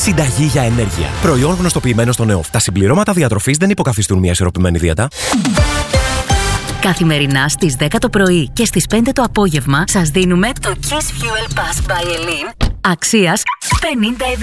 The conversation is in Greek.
Συνταγή για ενέργεια. Προϊόν γνωστοποιημένο στο ΝΕΟΦ. Τα συμπληρώματα διατροφής δεν υποκαθιστούν μια ισορροπημένη δίαιτα. Καθημερινά στις 10 το πρωί και στις 5 το απόγευμα σας δίνουμε το Kiss Fuel Pass by Elin αξίας 50 €.